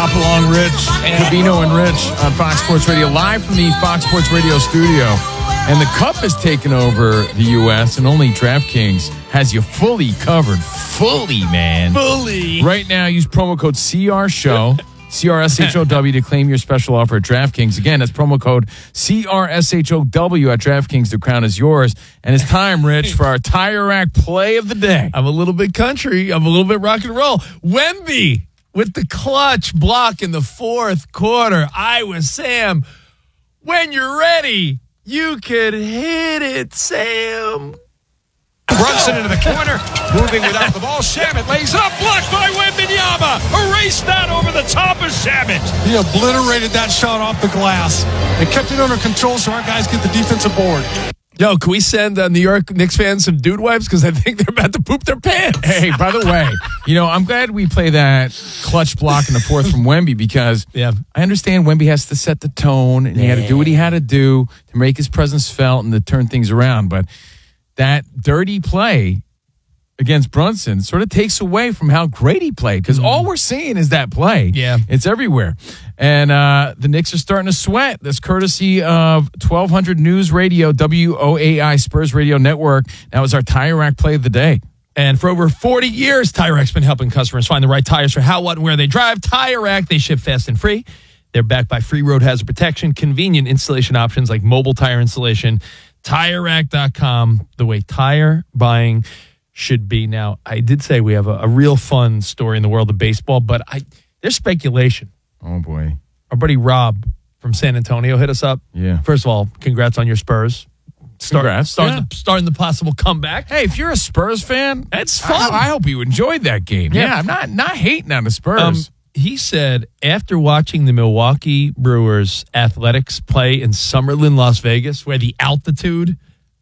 Hop Along Rich, Covino and Rich on Fox Sports Radio, live from the Fox Sports Radio studio. And the Cup has taken over the U.S., and only DraftKings has you fully covered. Fully, man. Fully. Right now, use promo code CRSHOW, CRSHOW, to claim your special offer at DraftKings. Again, that's promo code CRSHOW at DraftKings. The crown is yours. And it's time, Rich, for our Tire Rack play of the day. I'm a little bit country. I'm a little bit rock and roll. Wemby with the clutch block in the fourth quarter. Iowa Sam, when you're ready, you could hit it, Sam. Brunson into the corner, moving without the ball. Shamet lays up, blocked by Wembanyama. Erased that over the top of Shamet. He obliterated that shot off the glass and kept it under control so our guys get the defensive board. Yo, can we send New York Knicks fans some dude wipes? Because I think they're about to poop their pants. Hey, by the way, I'm glad we play that clutch block in the fourth from Wemby because I understand Wemby has to set the tone and he had to do what he had to do to make his presence felt and to turn things around. But that dirty play against Brunson sort of takes away from how great he played because all we're seeing is that play. Yeah. It's everywhere. And the Knicks are starting to sweat. That's courtesy of 1200 News Radio, WOAI Spurs Radio Network. That was our Tire Rack play of the day. And for over 40 years, Tire Rack's been helping customers find the right tires for how, what, and where they drive. Tire Rack, they ship fast and free. They're backed by free road hazard protection, convenient installation options like mobile tire installation. TireRack.com, the way tire buying should be. Now, I did say we have a real fun story in the world of baseball, but there's speculation. Oh, boy. Our buddy Rob from San Antonio hit us up. Yeah. First of all, congrats on your Spurs. Congrats. Starting the possible comeback. Hey, if you're a Spurs fan, it's fun. I hope you enjoyed that game. Yeah, I'm not hating on the Spurs. He said after watching the Milwaukee Brewers Athletics play in Summerlin, Las Vegas, where the altitude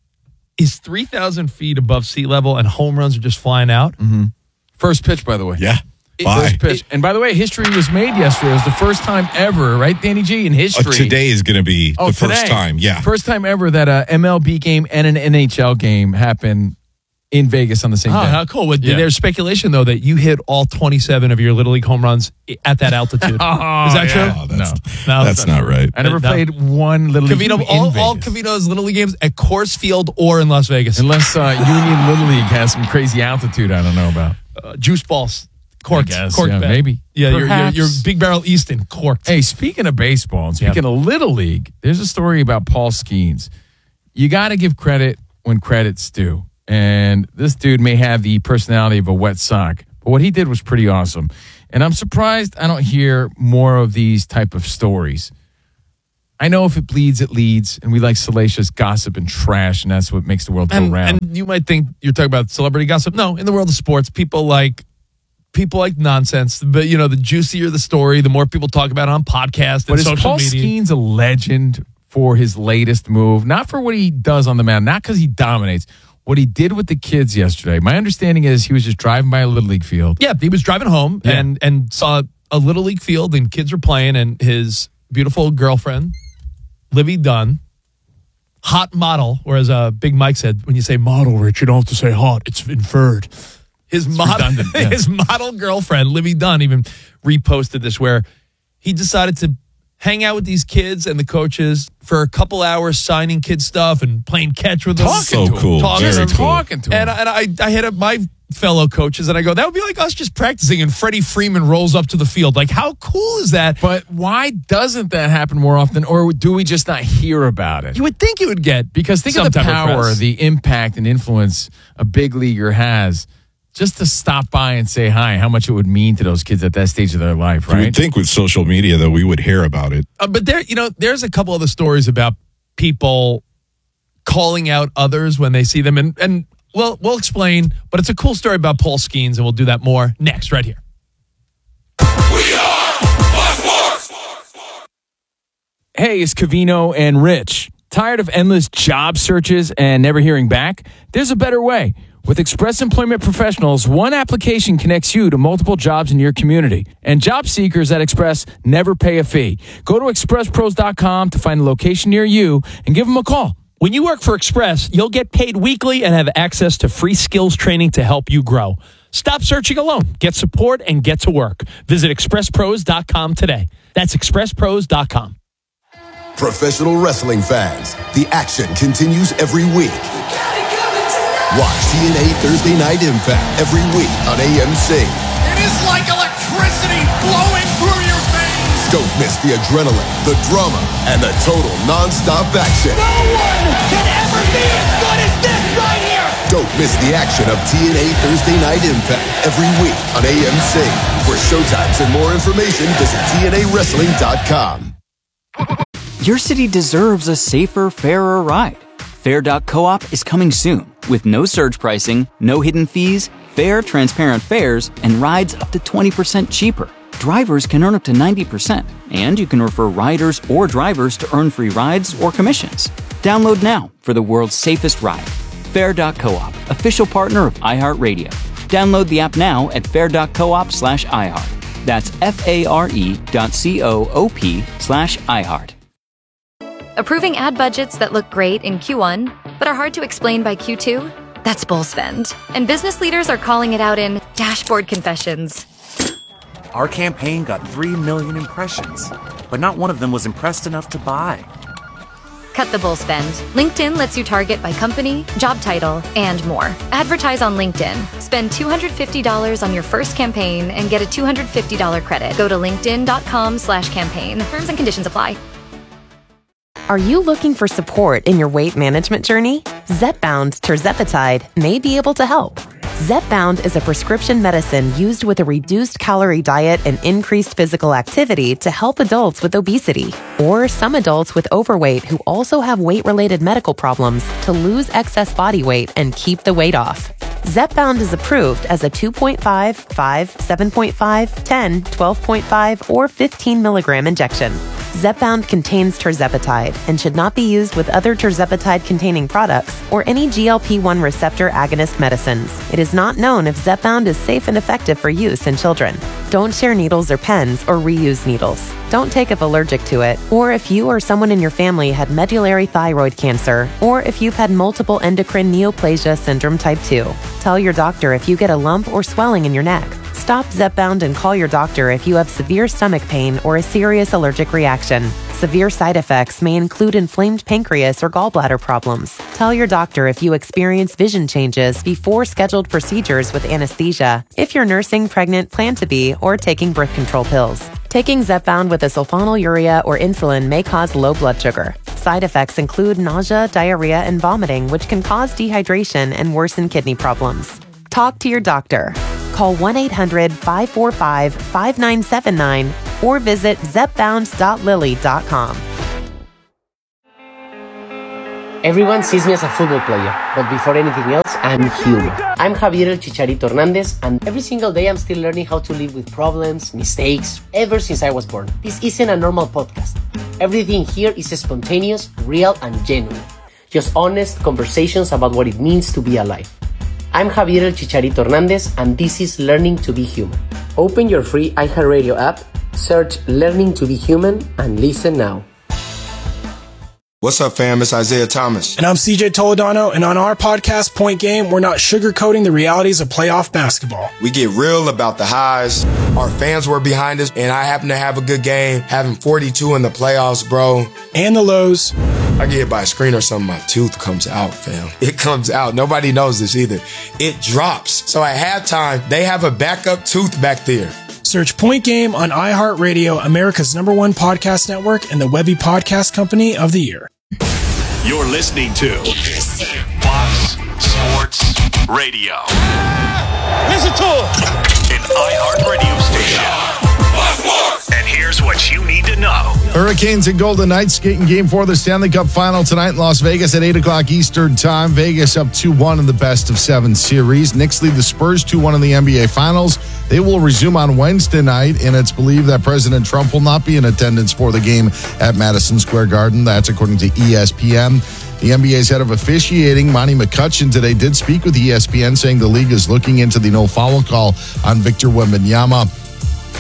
is 3,000 feet above sea level and home runs are just flying out. Mm-hmm. First pitch, by the way. Yeah. First pitch. And by the way, history was made yesterday. It was the first time ever, right, Danny G, in history. Today is going to be the first time, yeah. First time ever that a MLB game and an NHL game happen in Vegas on the same day. How cool. There's speculation, though, that you hit all 27 of your Little League home runs at that altitude. Is that true? No, that's not right. I never played one Little League game in Vegas. All Covino's Little League games at Coors Field or in Las Vegas. Unless Union Little League has some crazy altitude I don't know about. Juice balls. Corked. Maybe. Yeah, your Big Barrel Easton, corked. Hey, speaking of baseball and speaking of Little League, there's a story about Paul Skeens. You got to give credit when credit's due. And this dude may have the personality of a wet sock, but what he did was pretty awesome. And I'm surprised I don't hear more of these type of stories. I know if it bleeds, it leads, and we like salacious gossip and trash, and that's what makes the world go round. And you might think you're talking about celebrity gossip. No, in the world of sports, people like nonsense, but the juicier the story, the more people talk about it on podcasts and social Paul media. Skeens a legend for his latest move, not for what he does on the mound, not because he dominates. What he did with the kids yesterday, my understanding is he was just driving by a Little League field. Yeah, he was driving home and saw a Little League field and kids were playing and his beautiful girlfriend, Livy Dunn, hot model, whereas Big Mike said, when you say model, Rich, you don't have to say hot. It's inferred. His model girlfriend, Livy Dunn, even reposted this where he decided to hang out with these kids and the coaches for a couple hours, signing kid stuff and playing catch with them. Talking to them. And I hit up my fellow coaches and I go, that would be like us just practicing and Freddie Freeman rolls up to the field. Like, how cool is that? But why doesn't that happen more often, or do we just not hear about it? You would think you would get because think of the power, the impact and influence a big leaguer has. Just to stop by and say hi, how much it would mean to those kids at that stage of their life, right? You would think with social media, though, we would hear about it. But there's a couple other stories about people calling out others when they see them. And we'll explain, but it's a cool story about Paul Skeens, and we'll do that more next, right here. We are Fox Sports! Hey, it's Covino and Rich. Tired of endless job searches and never hearing back? There's a better way. With Express Employment Professionals, one application connects you to multiple jobs in your community. And job seekers at Express never pay a fee. Go to expresspros.com to find a location near you and give them a call. When you work for Express, you'll get paid weekly and have access to free skills training to help you grow. Stop searching alone. Get support and get to work. Visit expresspros.com today. That's expresspros.com. Professional wrestling fans, the action continues every week. Watch TNA Thursday Night Impact every week on AMC. It is like electricity flowing through your veins. Don't miss the adrenaline, the drama, and the total non-stop action. No one can ever be as good as this right here. Don't miss the action of TNA Thursday Night Impact every week on AMC. For showtimes and more information, visit TNAWrestling.com. Your city deserves a safer, fairer ride. Fair.coop is coming soon with no surge pricing, no hidden fees, fair, transparent fares, and rides up to 20% cheaper. Drivers can earn up to 90%, and you can refer riders or drivers to earn free rides or commissions. Download now for the world's safest ride. Fair.coop, official partner of iHeartRadio. Download the app now at fair.coop/iHeart. That's FARE.coop/iHeart. Approving ad budgets that look great in Q1, but are hard to explain by Q2? That's bull spend. And business leaders are calling it out in dashboard confessions. Our campaign got 3 million impressions, but not one of them was impressed enough to buy. Cut the bull spend. LinkedIn lets you target by company, job title, and more. Advertise on LinkedIn. Spend $250 on your first campaign and get a $250 credit. Go to linkedin.com/campaign. Terms and conditions apply. Are you looking for support in your weight management journey? Zepbound tirzepatide may be able to help. Zepbound is a prescription medicine used with a reduced calorie diet and increased physical activity to help adults with obesity or some adults with overweight who also have weight-related medical problems to lose excess body weight and keep the weight off. Zepbound is approved as a 2.5, 5, 7.5, 10, 12.5, or 15 milligram injection. Zepbound contains tirzepatide and should not be used with other tirzepatide-containing products or any GLP-1 receptor agonist medicines. It is not known if Zepbound is safe and effective for use in children. Don't share needles or pens or reuse needles. Don't take if allergic to it, or if you or someone in your family had medullary thyroid cancer, or if you've had multiple endocrine neoplasia syndrome type 2. Tell your doctor if you get a lump or swelling in your neck. Stop Zepbound and call your doctor if you have severe stomach pain or a serious allergic reaction. Severe side effects may include inflamed pancreas or gallbladder problems. Tell your doctor if you experience vision changes before scheduled procedures with anesthesia, if you're nursing, pregnant, plan to be, or taking birth control pills. Taking Zepbound with a sulfonylurea or insulin may cause low blood sugar. Side effects include nausea, diarrhea, and vomiting, which can cause dehydration and worsen kidney problems. Talk to your doctor. Call 1-800-545-5979 or visit zepbound.lilly.com. Everyone sees me as a football player, but before anything else, I'm human. I'm Javier El Chicharito Hernandez, and every single day I'm still learning how to live with problems, mistakes, ever since I was born. This isn't a normal podcast. Everything here is spontaneous, real, and genuine. Just honest conversations about what it means to be alive. I'm Javier El Chicharito Hernandez, and this is Learning to be Human. Open your free iHeartRadio app, search Learning to be Human, and listen now. What's up, fam? It's Isaiah Thomas. And I'm CJ Toledano, and on our podcast, Point Game, we're not sugarcoating the realities of playoff basketball. We get real about the highs. Our fans were behind us, and I happen to have a good game, having 42 in the playoffs, bro. And the lows. I get hit by a screen or something, my tooth comes out, fam. It comes out. Nobody knows this either. It drops. So at halftime, they have a backup tooth back there. Search Point Game on iHeartRadio, America's #1 podcast network, and the Webby Podcast Company of the Year. You're listening to Fox Sports Radio. Listen to it. An iHeartRadio station. And here's what you need to know. Hurricanes and Golden Knights skating Game 4 of the Stanley Cup Final tonight in Las Vegas at 8 o'clock Eastern Time. Vegas up 2-1 in the best-of-7 series. Knicks lead the Spurs 2-1 in the NBA Finals. They will resume on Wednesday night, and it's believed that President Trump will not be in attendance for the game at Madison Square Garden. That's according to ESPN. The NBA's head of officiating, Monty McCutcheon, today did speak with ESPN, saying the league is looking into the no-foul call on Victor Wembanyama.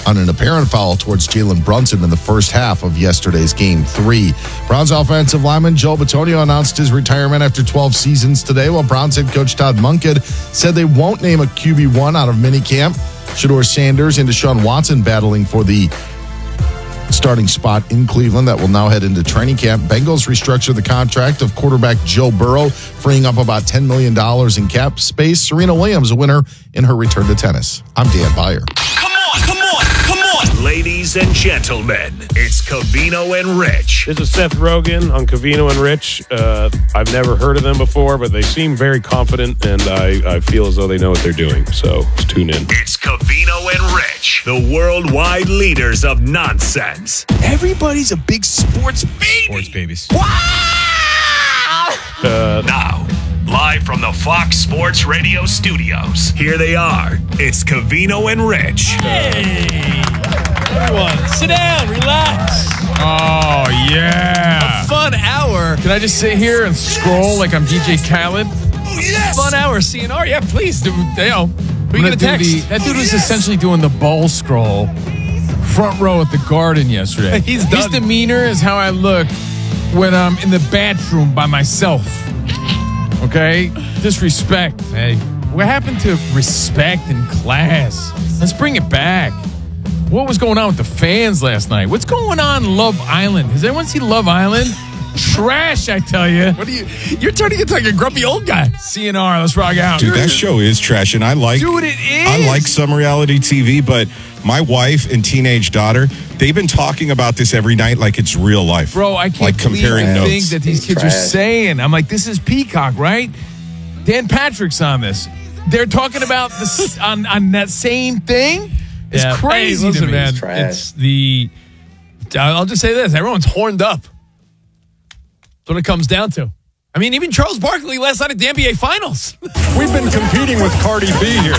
on an apparent foul towards Jalen Brunson in the first half of yesterday's Game 3. Browns offensive lineman Joe Bitonio announced his retirement after 12 seasons today, while Browns head coach Todd Monken said they won't name a QB1 out of minicamp. Shedeur Sanders and Deshaun Watson battling for the starting spot in Cleveland that will now head into training camp. Bengals restructure the contract of quarterback Joe Burrow, freeing up about $10 million in cap space. Serena Williams, a winner in her return to tennis. I'm Dan Byer. Come on, ladies and gentlemen. It's Covino and Rich. This is Seth Rogen on Covino and Rich. I've never heard of them before, but they seem very confident, and I feel as though they know what they're doing. So let's tune in. It's Covino and Rich, the worldwide leaders of nonsense. Everybody's a big sports baby. Sports babies. Now, live from the Fox Sports Radio studios, here they are. It's Covino and Rich. Hey, everyone, sit down, relax. Oh, yeah. A fun hour. Can I just sit here and scroll like I'm DJ Khaled? Oh, yes. Fun hour, CNR. Yeah, please. We get a text. That dude was essentially doing the bowl scroll front row at the Garden yesterday. He's done. His demeanor is how I look when I'm in the bathroom by myself. Okay? Disrespect. Hey, what happened to respect and class? Let's bring it back. What was going on with the fans last night? What's going on in Love Island? Has anyone seen Love Island? Trash, I tell you. What are you're turning into like a grumpy old guy. CNR, let's rock out. Dude, that show is trash, and I like some reality TV, but my wife and teenage daughter, they've been talking about this every night like it's real life. Bro, I can't believe the things that these kids are saying. I'm like, this is Peacock, right? Dan Patrick's on this. They're talking about this on that same thing. It's crazy to me. Man, I'll just say this. Everyone's horned up. That's what it comes down to. I mean, even Charles Barkley last night at the NBA Finals. We've been competing with Cardi B here.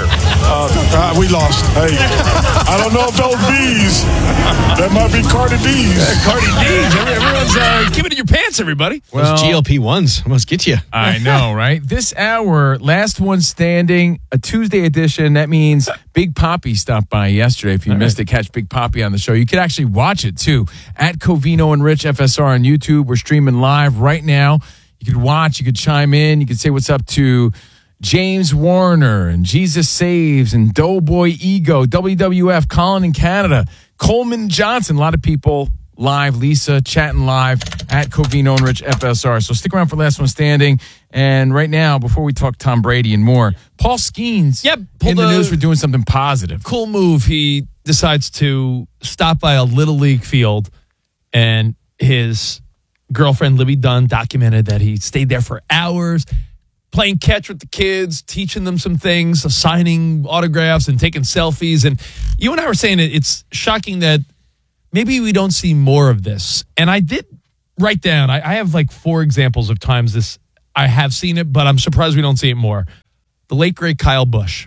We lost. Hey, I don't know if those B's. That might be Cardi D's. Cardi D's. Everyone's giving it your pants, everybody. Well, those GLP-1s must get you. I know, right? This hour, last one standing, a Tuesday edition. That means Big Poppy stopped by yesterday. If you missed it, catch Big Poppy on the show. You could actually watch it, too, at Covino and Rich FSR on YouTube. We're streaming live right now. You could watch, you could chime in, you could say what's up to James Warner and Jesus Saves and Doughboy Ego, WWF, Colin in Canada, Coleman Johnson, a lot of people live, Lisa chatting live at Covino and Rich FSR. So stick around for last one standing. And right now, before we talk Tom Brady and more, Paul Skeens in the news for doing something positive. Cool move. He decides to stop by a Little League field, and his girlfriend Libby Dunn documented that he stayed there for hours playing catch with the kids, teaching them some things, signing autographs and taking selfies. And you and I were saying it's shocking that maybe we don't see more of this. And I did write down, I have like 4 examples of times I have seen it, but I'm surprised we don't see it more. The late, great Kyle Busch.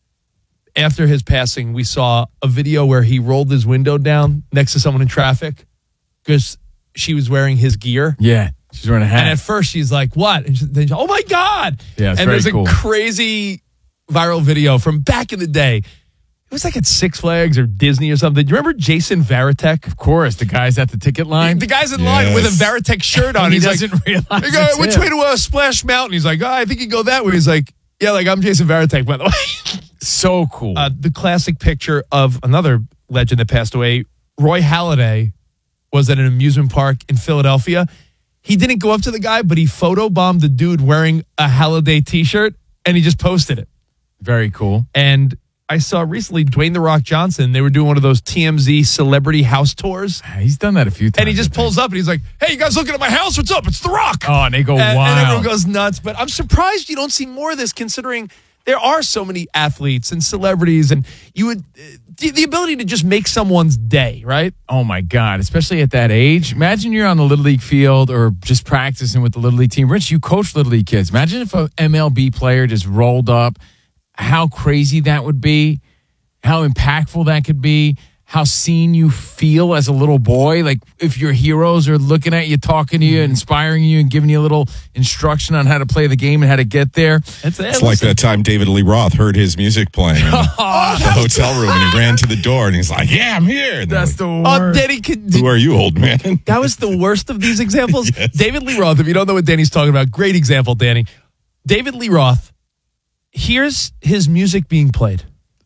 After his passing, we saw a video where he rolled his window down next to someone in traffic because she was wearing his gear. Yeah, she's wearing a hat. And at first she's like, what? And then, oh my God. Yeah, it's and very there's cool. a crazy viral video from back in the day. It was like at Six Flags or Disney or something. Do you remember Jason Varitek? Of course, the guy's at the ticket line. The guy's in line with a Varitek shirt on. He doesn't realize hey, guy, which way to Splash Mountain? He's like, I think you go that way. He's like, yeah, like I'm Jason Varitek, by the way. So cool. The classic picture of another legend that passed away, Roy Halladay, was at an amusement park in Philadelphia. He didn't go up to the guy, but he photobombed the dude wearing a Halladay t-shirt, and he just posted it. Very cool. And I saw recently Dwayne The Rock Johnson. They were doing one of those TMZ celebrity house tours. He's done that a few times. And he just pulls up and he's like, hey, you guys looking at my house? What's up? It's The Rock. Oh, and they go wild. And everyone goes nuts. But I'm surprised you don't see more of this considering there are so many athletes and celebrities, and you would the ability to just make someone's day, right? Oh my God, especially at that age. Imagine you're on the Little League field or just practicing with the Little League team. Rich, you coach Little League kids. Imagine if an MLB player just rolled up, how crazy that would be, how impactful that could be, how seen you feel as a little boy. Like if your heroes are looking at you, talking to you, inspiring you, and giving you a little instruction on how to play the game and how to get there. It's like that time David Lee Roth heard his music playing in the hotel room and he ran to the door and he's like, yeah, I'm here. And That's the worst. Oh, Danny, who are you, old man? That was the worst of these examples. Yes. David Lee Roth, if you don't know what Danny's talking about, great example, Danny. David Lee Roth, here's his music being played.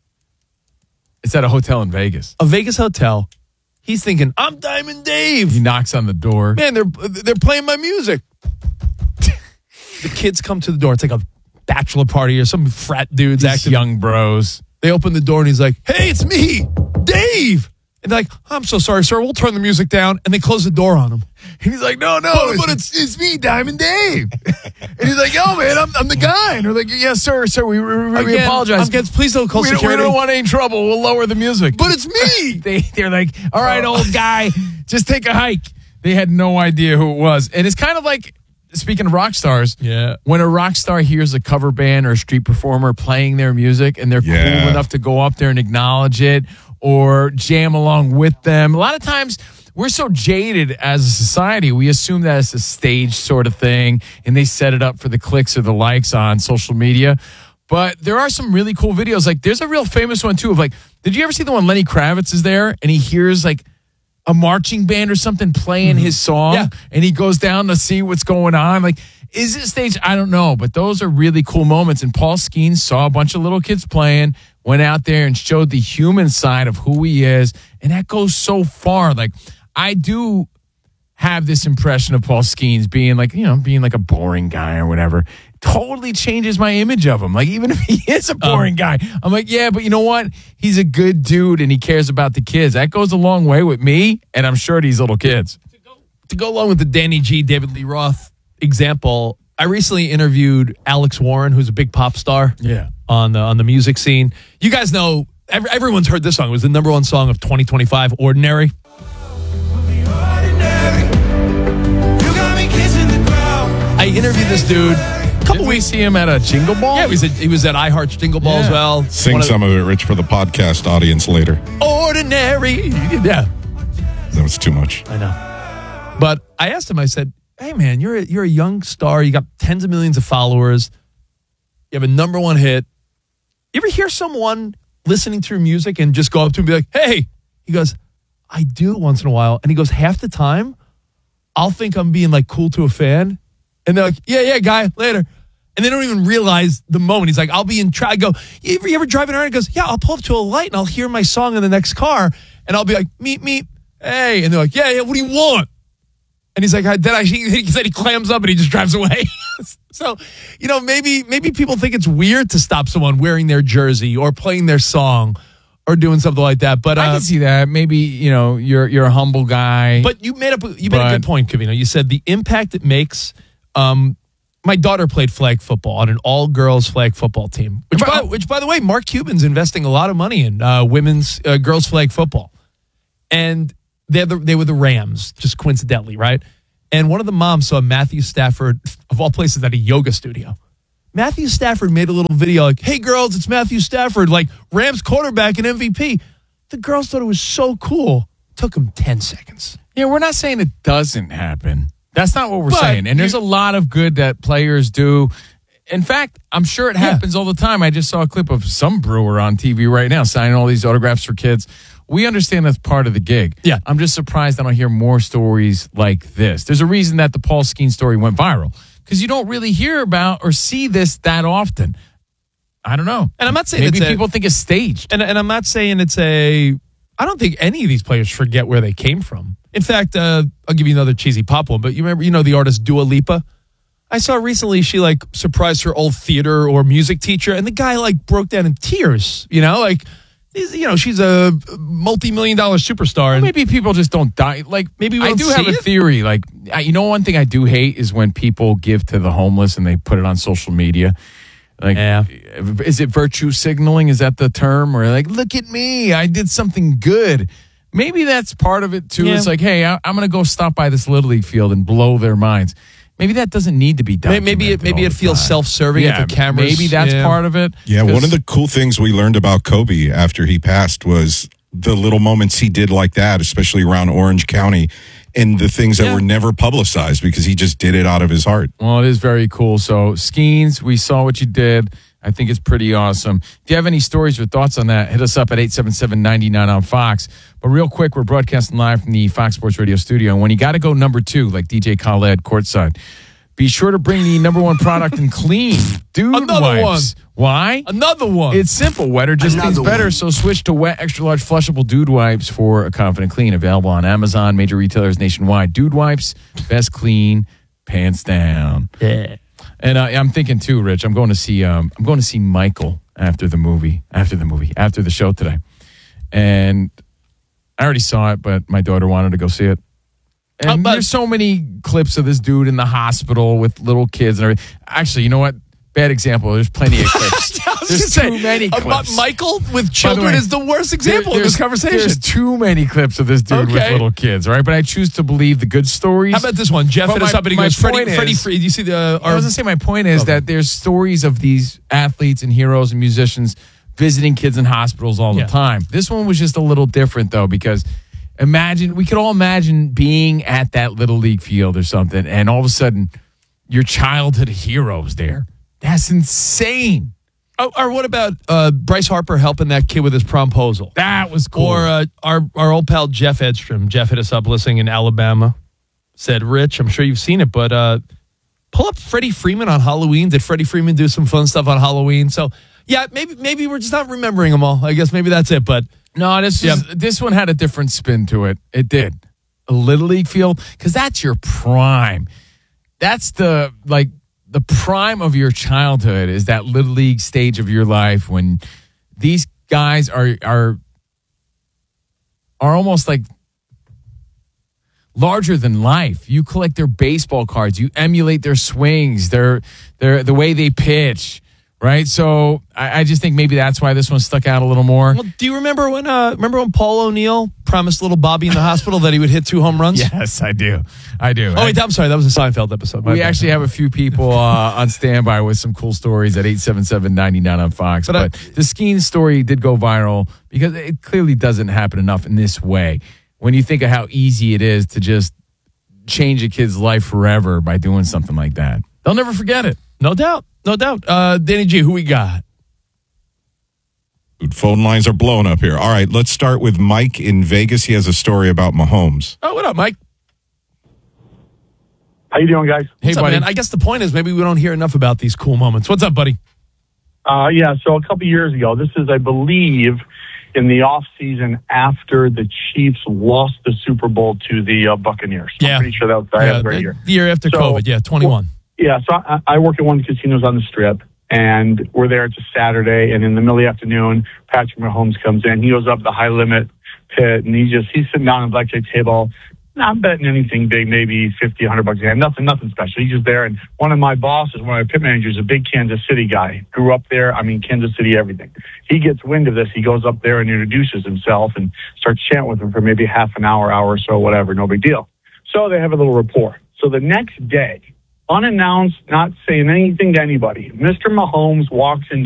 It's at a hotel in Vegas. A Vegas hotel. He's thinking, I'm Diamond Dave. He knocks on the door. Man, they're playing my music. The kids come to the door. It's like a bachelor party or some frat dudes acting. Young bros. They open the door and he's like, hey, it's me, Dave. And they're like, I'm so sorry, sir. We'll turn the music down. And they close the door on him. And he's like, no, But it's me, Diamond Dave. And he's like, yo, man, I'm the guy. And they're like, yes, sir, we apologize. Please don't call security. We don't want any trouble. We'll lower the music. But it's me. They're like, all right, old guy, just take a hike. They had no idea who it was. And it's kind of like, speaking of rock stars, when a rock star hears a cover band or a street performer playing their music and they're cool enough to go up there and acknowledge it or jam along with them. A lot of times we're so jaded as a society, we assume that it's a stage sort of thing and they set it up for the clicks or the likes on social media. But there are some really cool videos. Like there's a real famous one too of like, did you ever see the one Lenny Kravitz is there and he hears like a marching band or something playing his song and he goes down to see what's going on? Like, is it staged? I don't know, but those are really cool moments. And Paul Skeens saw a bunch of little kids playing, went out there and showed the human side of who he is. And that goes so far. Like, I do have this impression of Paul Skeens being like, being like a boring guy or whatever. Totally changes my image of him. Like, even if he is a boring guy, I'm like, yeah, but you know what? He's a good dude and he cares about the kids. That goes a long way with me, and I'm sure these little kids. To go along with the Danny G, David Lee Roth example, I recently interviewed Alex Warren, who's a big pop star on the music scene. You guys know, everyone's heard this song. It was the #1 song of 2025, Ordinary. I interviewed this dude. Didn't we see him at a Jingle Ball? Yeah, he was at iHeart's Jingle Ball as well. Sing some of it, Rich, for the podcast audience later. Ordinary. Yeah. That was too much. I know. But I asked him, I said, hey, man, you're a young star. You got tens of millions of followers. You have a #1 hit. You ever hear someone listening to your music and just go up to him and be like, hey? He goes, I do once in a while. And he goes, half the time, I'll think I'm being like cool to a fan. And they're like, yeah, guy, later. And they don't even realize the moment. He's like, I'll be in I go, you ever driving around? He goes, yeah, I'll pull up to a light and I'll hear my song in the next car. And I'll be like, meet, hey. And they're like, yeah, what do you want? And he's like, he said he clams up and he just drives away. So, maybe people think it's weird to stop someone wearing their jersey or playing their song or doing something like that. But I can see that. Maybe, you're a humble guy. But you made a good point, Covino. You said the impact it makes. My daughter played flag football on an all-girls flag football team, which by the way, Mark Cuban's investing a lot of money in women's girls flag football. And they were the Rams, just coincidentally, right? And one of the moms saw Matthew Stafford, of all places, at a yoga studio. Matthew Stafford made a little video like, hey, girls, it's Matthew Stafford, like Rams quarterback and MVP. The girls thought it was so cool. It took them 10 seconds. Yeah, we're not saying it doesn't happen. That's not what we're saying. And there's a lot of good that players do. In fact, I'm sure it happens all the time. I just saw a clip of some brewer on TV right now signing all these autographs for kids. We understand that's part of the gig. Yeah. I'm just surprised I don't hear more stories like this. There's a reason that the Paul Skeens story went viral, because you don't really hear about or see this that often. I don't know. And I'm not saying maybe people think it's staged. And I'm not saying I don't think any of these players forget where they came from. In fact, I'll give you another cheesy pop one, but you remember, the artist Dua Lipa? I saw recently she surprised her old theater or music teacher, and the guy broke down in tears. She's a multi-million-dollar superstar. Well, maybe people just don't die. Maybe I do have a theory. One thing I do hate is when people give to the homeless and they put it on social media. Is it virtue signaling? Is that the term? Or look at me, I did something good. Maybe that's part of it too. Yeah. It's like, hey, I'm going to go stop by this Little League field and blow their minds. Maybe that doesn't need to be done. Maybe it feels self-serving if the cameras. Maybe that's part of it. Yeah, one of the cool things we learned about Kobe after he passed was the little moments he did like that, especially around Orange County, and the things that were never publicized because he just did it out of his heart. Well, it is very cool. So, Skeens, we saw what you did. I think it's pretty awesome. If you have any stories or thoughts on that, hit us up at 877-99 on Fox. But real quick, we're broadcasting live from the Fox Sports Radio studio. And when you got to go number 2, like DJ Khaled courtside, be sure to bring the number 1 product and clean dude Another wipes. one. Why? Another one. It's simple. Wetter just means better. So switch to wet, extra large, flushable dude wipes for a confident clean. Available on Amazon, major retailers nationwide. Dude wipes, best clean, pants down. Yeah. And I'm thinking too, Rich. I'm going to see Michael after the show today, and I already saw it, but my daughter wanted to go see it. And there's so many clips of this dude in the hospital with little kids and everything. Actually, you know what? Bad example. There's plenty of clips. There's too many clips. Michael with children is the worst example of this conversation. There's too many clips of this dude with little kids, right? But I choose to believe the good stories. How about this one? Jeff hit us up and he goes, Freddie, do you see the... I was going to say, my point is that there's stories of these athletes and heroes and musicians visiting kids in hospitals all the time. This one was just a little different, though, because we could all imagine being at that Little League field or something, and all of a sudden, your childhood heroes there. That's insane. Oh, or what about Bryce Harper helping that kid with his promposal? That was cool. Or our old pal Jeff Edstrom. Jeff hit us up listening in Alabama. Said, Rich, I'm sure you've seen it, but pull up Freddie Freeman on Halloween. Did Freddie Freeman do some fun stuff on Halloween? So, yeah, maybe we're just not remembering them all. I guess maybe that's it. But no, this one had a different spin to it. It did. A Little League field, because that's your prime. That's the prime of your childhood is that Little League stage of your life when these guys are almost like larger than life. You collect their baseball cards, you emulate their swings, their the way they pitch, right? So I just think maybe that's why this one stuck out a little more. Well, do you remember when Paul O'Neill promised little Bobby in the hospital that he would hit 2 home runs? Yes, I do. Oh, wait, I'm sorry. That was a Seinfeld episode. We actually have a few people on standby with some cool stories at 877-99 on Fox. But the Skeens story did go viral because it clearly doesn't happen enough in this way. When you think of how easy it is to just change a kid's life forever by doing something like that. They'll never forget it. No doubt. Danny G, who we got? Dude, phone lines are blowing up here. All right, let's start with Mike in Vegas. He has a story about Mahomes. Oh, what up, Mike? How you doing, guys? Hey, buddy. Man? I guess the point is maybe we don't hear enough about these cool moments. What's up, buddy? So a couple years ago, this is, I believe, in the off season after the Chiefs lost the Super Bowl to the Buccaneers. Yeah. I'm pretty sure that was a great year. The year after COVID, 21. So I work at one of the casinos on the Strip, and we're there. It's a Saturday, and in the middle of the afternoon, Patrick Mahomes comes in. He goes up the high-limit pit, and he's sitting down on a blackjack table, not betting anything big, maybe $50, $100 a hand, nothing special. He's just there, and one of my bosses, one of my pit managers, a big Kansas City guy, grew up there. I mean, Kansas City, everything. He gets wind of this. He goes up there and introduces himself and starts chatting with him for maybe half an hour or so, whatever, no big deal. So they have a little rapport. So the next day, unannounced, not saying anything to anybody, Mr. Mahomes walks into